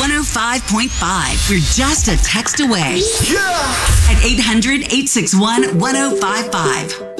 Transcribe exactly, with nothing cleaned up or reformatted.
one oh five point five. We're just a text away. Yeah! At eight hundred, eight six one, one oh five five.